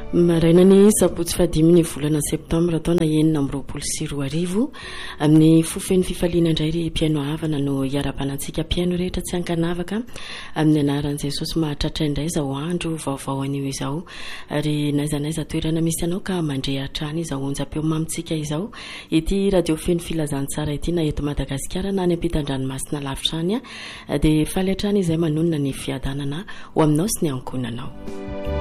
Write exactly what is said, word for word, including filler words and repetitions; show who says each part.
Speaker 1: maraina ny sabotsy fadimy ny volana septambra taona enina amby roapolo sy roa arivo amin'ny fofeny fifaliana indray ry mpiaino havana no iarabanantsika mpiaino rehetra tsy ankanavaka amin'ny anaran'i Jesosy mahatratra indray izao andro vaovao anio izao ary naizanaiza toerana misy anao ka mandrehatra any izao onjam-peo mamitsika izao ity radio feno filazantsara ity na eto Madagasikara na any ampitan-dranomasina lavitra any dia faly hatrany izay manonona ny fiadanana ho aminao sy ny ankonanao.